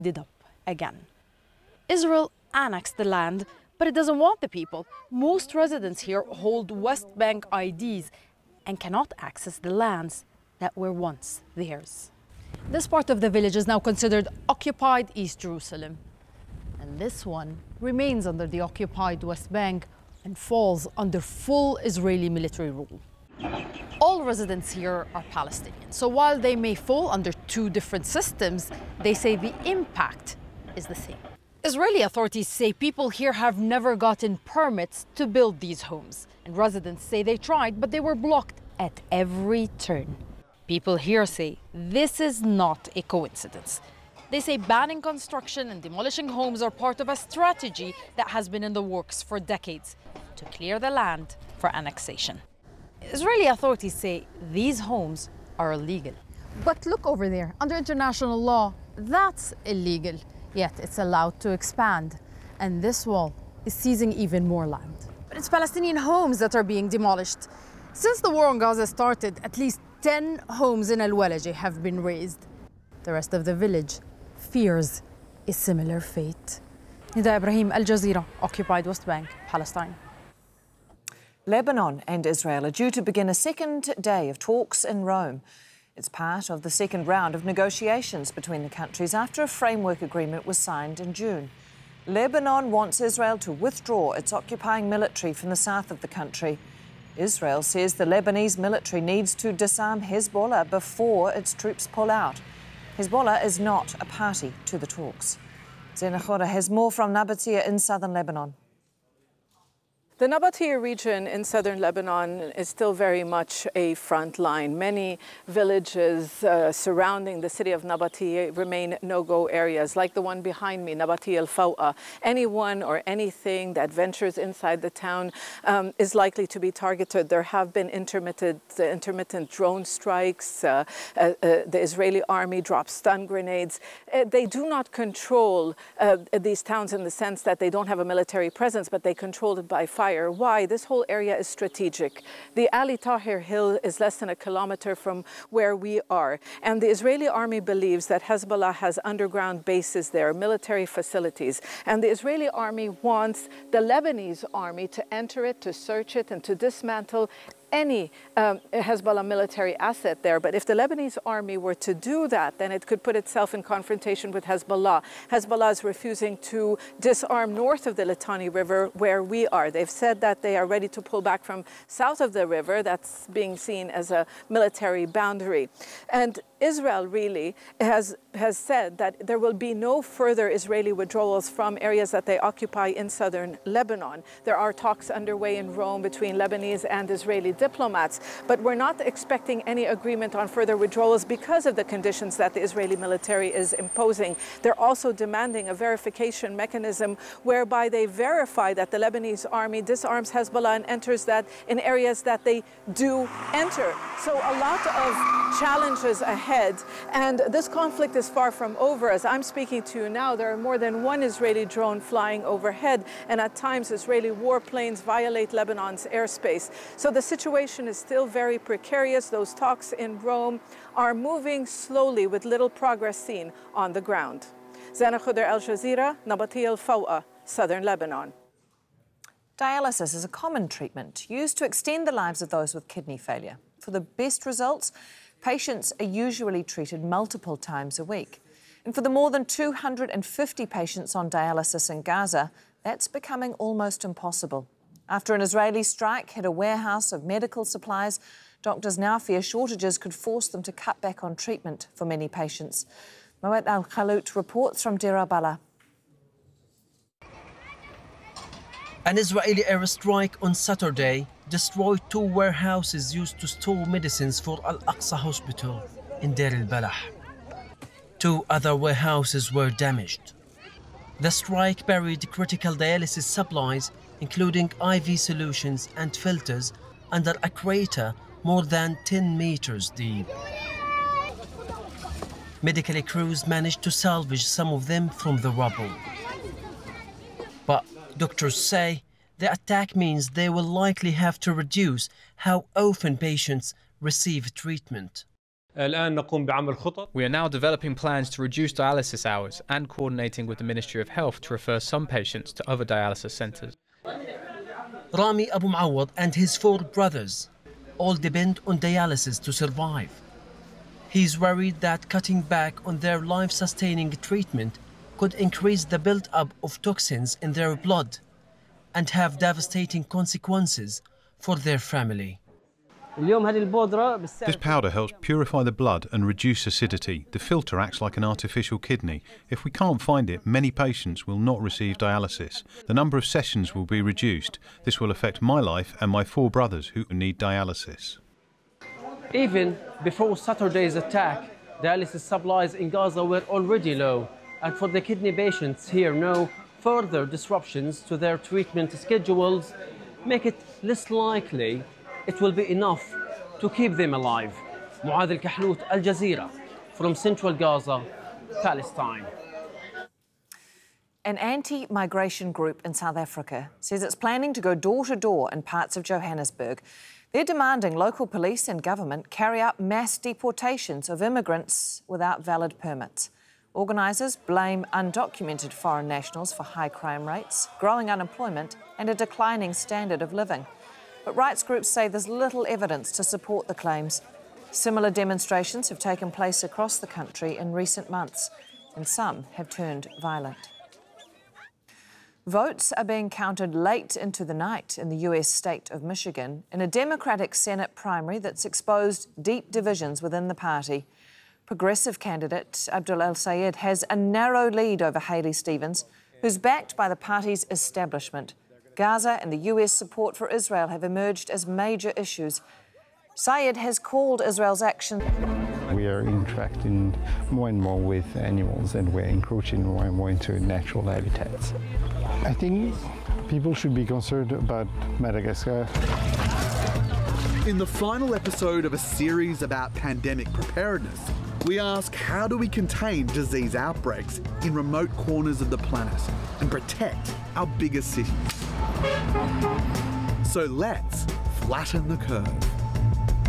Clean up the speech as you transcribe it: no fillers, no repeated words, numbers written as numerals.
it up again. Israel annexed the land, but it doesn't want the people. Most residents here hold West Bank IDs and cannot access the lands that were once theirs. This part of the village is now considered occupied East Jerusalem. And this one remains under the occupied West Bank and falls under full Israeli military rule. All residents here are Palestinian, so while they may fall under two different systems, they say the impact is the same. Israeli authorities say people here have never gotten permits to build these homes, and residents say they tried, but they were blocked at every turn. People here say this is not a coincidence. They say banning construction and demolishing homes are part of a strategy that has been in the works for decades to clear the land for annexation. Israeli authorities say these homes are illegal. But look over there, under international law, that's illegal. Yet it's allowed to expand. And this wall is seizing even more land. But it's Palestinian homes that are being demolished. Since the war on Gaza started, at least 10 homes in Al-Walaji have been razed. The rest of the village fears a similar fate. Nida Ibrahim, Al Jazeera, occupied West Bank, Palestine. Lebanon and Israel are due to begin a second day of talks in Rome. It's part of the second round of negotiations between the countries after a framework agreement was signed in June. Lebanon wants Israel to withdraw its occupying military from the south of the country. Israel says the Lebanese military needs to disarm Hezbollah before its troops pull out. Hezbollah is not a party to the talks. Zena Khora has more from Nabatea in southern Lebanon. The Nabatea region in southern Lebanon is still very much a front line. Many villages surrounding the city of Nabatea remain no-go areas, like the one behind me, Nabatea al-Fawqa. Anyone or anything that ventures inside the town is likely to be targeted. There have been intermittent drone strikes. The Israeli army drops stun grenades. They do not control these towns in the sense that they don't have a military presence, but they control it by fire. Why? This whole area is strategic. The Ali Tahir Hill is less than a kilometer from where we are. And the Israeli army believes that Hezbollah has underground bases there, military facilities. And the Israeli army wants the Lebanese army to enter it, to search it, and to dismantle any Hezbollah military asset there. But if the Lebanese army were to do that, then it could put itself in confrontation with Hezbollah. Hezbollah is refusing to disarm north of the Litani River where we are. They've said that they are ready to pull back from south of the river. That's being seen as a military boundary. And Israel really has said that there will be no further Israeli withdrawals from areas that they occupy in southern Lebanon. There are talks underway in Rome between Lebanese and Israeli diplomats, but we're not expecting any agreement on further withdrawals because of the conditions that the Israeli military is imposing. They're also demanding a verification mechanism whereby they verify that the Lebanese army disarms Hezbollah and enters that in areas that they do enter. So a lot of challenges ahead, and this conflict is far from over. As I'm speaking to you now, there are more than one Israeli drone flying overhead, and at times Israeli warplanes violate Lebanon's airspace. So the situation is still very precarious. Those talks in Rome are moving slowly with little progress seen on the ground. Zena Khouder, Al Jazeera, Nabatea al-Fawqa, southern Lebanon. Dialysis is a common treatment used to extend the lives of those with kidney failure. For the best results, patients are usually treated multiple times a week. And for the more than 250 patients on dialysis in Gaza, that's becoming almost impossible. After an Israeli strike hit a warehouse of medical supplies, doctors now fear shortages could force them to cut back on treatment for many patients. Mawat Al-Khalout reports from Deir al-Balah. An Israeli airstrike on Saturday destroyed two warehouses used to store medicines for Al-Aqsa Hospital in Deir al-Balah. Two other warehouses were damaged. The strike buried critical dialysis supplies, including IV solutions and filters, under a crater more than 10 meters deep. Medical crews managed to salvage some of them from the rubble. But doctors say the attack means they will likely have to reduce how often patients receive treatment. We are now developing plans to reduce dialysis hours and coordinating with the Ministry of Health to refer some patients to other dialysis centres. Rami Abu Muawad and his 4 brothers all depend on dialysis to survive. He's worried that cutting back on their life-sustaining treatment could increase the build-up of toxins in their blood and have devastating consequences for their family. This powder helps purify the blood and reduce acidity. The filter acts like an artificial kidney. If we can't find it, many patients will not receive dialysis. The number of sessions will be reduced. This will affect my life and my 4 brothers who need dialysis. Even before Saturday's attack, dialysis supplies in Gaza were already low, and for the kidney patients here now, further disruptions to their treatment schedules make it less likely it will be enough to keep them alive. Muad Al-Kahlout, Al Jazeera, from Central Gaza, Palestine. An anti-migration group in South Africa says it's planning to go door to door in parts of Johannesburg. They're demanding local police and government carry out mass deportations of immigrants without valid permits. Organisers blame undocumented foreign nationals for high crime rates, growing unemployment and a declining standard of living. But rights groups say there's little evidence to support the claims. Similar demonstrations have taken place across the country in recent months, and some have turned violent. Votes are being counted late into the night in the US state of Michigan in a Democratic Senate primary that's exposed deep divisions within the party. Progressive candidate Abdul El-Sayed has a narrow lead over Haley Stevens, who's backed by the party's establishment. Gaza and the US support for Israel have emerged as major issues. Sayed has called Israel's action. We are interacting more and more with animals, and we're encroaching more and more into natural habitats. I think people should be concerned about Madagascar. In the final episode of a series about pandemic preparedness, we ask, how do we contain disease outbreaks in remote corners of the planet and protect our biggest cities? So let's flatten the curve.